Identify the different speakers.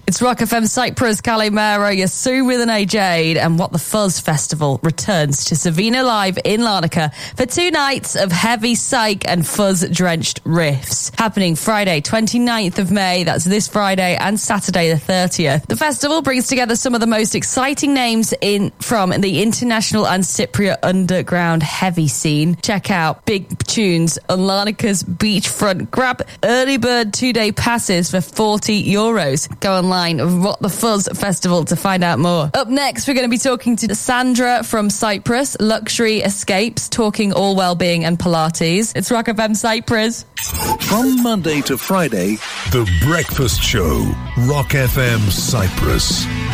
Speaker 1: It's Rock FM Cyprus, Calimero, Yasu with an A Jade, and What the Fuzz Festival returns to Savino Live in Larnaca for 2 nights of heavy psych and fuzz-drenched riffs. Happening Friday, 29th of May, that's this Friday, and Saturday the 30th. The festival brings together some of the most exciting names from the international and Cypriot underground heavy scene. Check out big tunes on Larnaca's beachfront. Grab early bird 2-day passes for €40. Go online of What the Fuzz Festival to find out more. Up next, we're going to be talking to Sandra from Cyprus, Luxury Escapes, talking all well-being and Pilates. It's Rock FM Cyprus.
Speaker 2: From Monday to Friday, The Breakfast Show, Rock FM Cyprus.